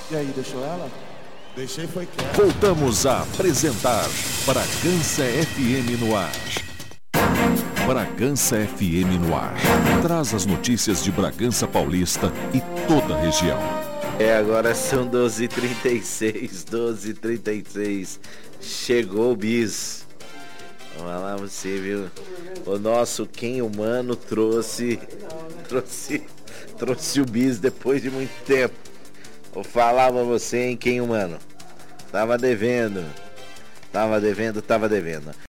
E aí, deixou ela? Deixei foi quieto. Voltamos a apresentar Bragança FM no ar. Bragança FM no ar. Traz as notícias de Bragança Paulista e toda a região. Agora são 12h36. Chegou o bis. Vamos lá, você viu? O nosso Quem Humano trouxe o bis depois de muito tempo. Vou falar pra você, hein, Quem Humano. Tava devendo.